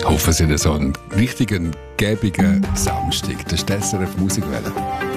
hoffe, Sie haben so einen richtigen, gäbigen Samstag. Das ist die SRF Musikwelle.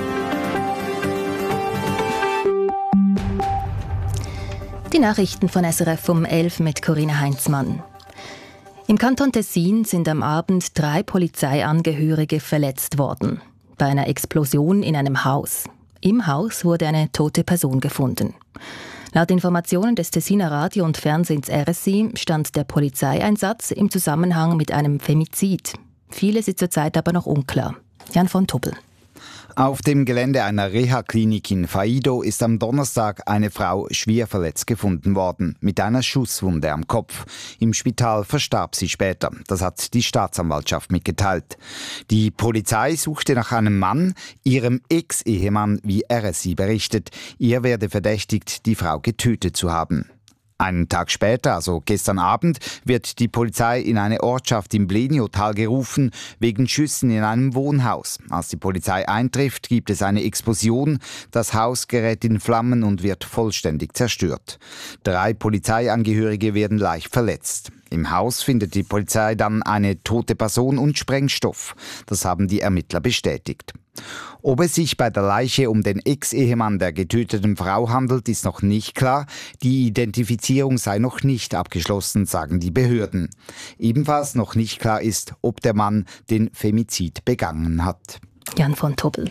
Die Nachrichten von SRF um 11 mit Corinna Heinzmann. Im Kanton Tessin sind am Abend 3 Polizeiangehörige verletzt worden. Bei einer Explosion in einem Haus. Im Haus wurde eine tote Person gefunden. Laut Informationen des Tessiner Radio- und Fernsehens RSI stand der Polizeieinsatz im Zusammenhang mit einem Femizid. Vieles ist zurzeit aber noch unklar. Jan von Tubbel. Auf dem Gelände einer Reha-Klinik in Faido ist am Donnerstag eine Frau schwer verletzt gefunden worden, mit einer Schusswunde am Kopf. Im Spital verstarb sie später. Das hat die Staatsanwaltschaft mitgeteilt. Die Polizei suchte nach einem Mann, ihrem Ex-Ehemann, wie RSI berichtet. Er werde verdächtigt, die Frau getötet zu haben. Einen Tag später, also gestern Abend, wird die Polizei in eine Ortschaft im Bleniotal gerufen, wegen Schüssen in einem Wohnhaus. Als die Polizei eintrifft, gibt es eine Explosion. Das Haus gerät in Flammen und wird vollständig zerstört. 3 Polizeiangehörige werden leicht verletzt. Im Haus findet die Polizei dann eine tote Person und Sprengstoff. Das haben die Ermittler bestätigt. Ob es sich bei der Leiche um den Ex-Ehemann der getöteten Frau handelt, ist noch nicht klar. Die Identifizierung sei noch nicht abgeschlossen, sagen die Behörden. Ebenfalls noch nicht klar ist, ob der Mann den Femizid begangen hat. Jan von Tubbel.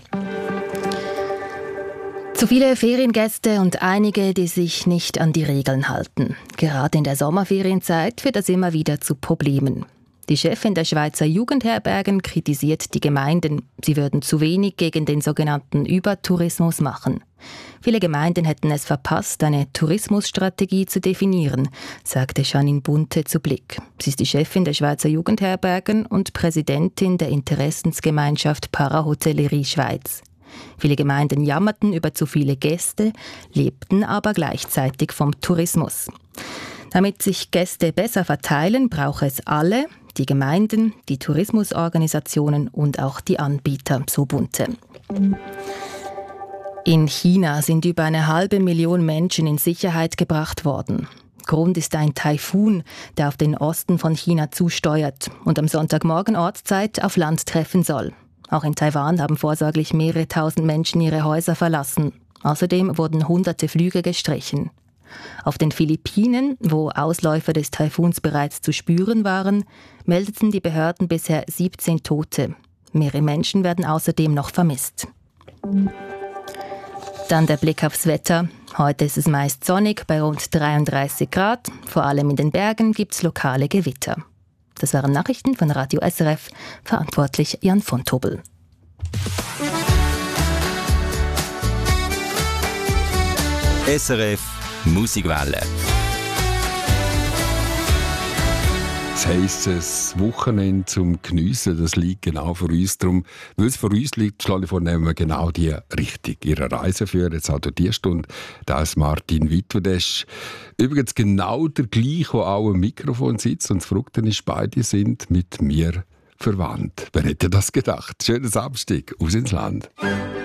Zu viele Feriengäste und einige, die sich nicht an die Regeln halten. Gerade in der Sommerferienzeit führt das immer wieder zu Problemen. Die Chefin der Schweizer Jugendherbergen kritisiert die Gemeinden. Sie würden zu wenig gegen den sogenannten Übertourismus machen. Viele Gemeinden hätten es verpasst, eine Tourismusstrategie zu definieren, sagte Janine Bunte zu Blick. Sie ist die Chefin der Schweizer Jugendherbergen und Präsidentin der Interessensgemeinschaft Parahotellerie Schweiz. Viele Gemeinden jammerten über zu viele Gäste, lebten aber gleichzeitig vom Tourismus. Damit sich Gäste besser verteilen, braucht es alle, die Gemeinden, die Tourismusorganisationen und auch die Anbieter, so Bunte. In China sind über 500.000 Menschen in Sicherheit gebracht worden. Grund ist ein Taifun, der auf den Osten von China zusteuert und am Sonntagmorgen Ortszeit auf Land treffen soll. Auch in Taiwan haben vorsorglich mehrere tausend Menschen ihre Häuser verlassen. Außerdem wurden hunderte Flüge gestrichen. Auf den Philippinen, wo Ausläufer des Taifuns bereits zu spüren waren, meldeten die Behörden bisher 17 Tote. Mehrere Menschen werden außerdem noch vermisst. Dann der Blick aufs Wetter. Heute ist es meist sonnig bei rund 33 Grad. Vor allem in den Bergen gibt es lokale Gewitter. Das waren Nachrichten von Radio SRF. Verantwortlich Jan von Tubbel. SRF Musikwelle. Das heisst, das Wochenende zum Geniessen, das liegt genau vor uns. Darum, weil es vor uns liegt, schlage ich vor, nehmen wir genau die Richtung. Ihre Reiseführer, jetzt halt diese Stunde, da ist Martin Wittudesch. Übrigens genau der gleiche, der auch am Mikrofon sitzt. Und das Verrückte ist, beide sind mit mir verwandt. Wer hätte das gedacht? Schönen Samstag, aus ins Land.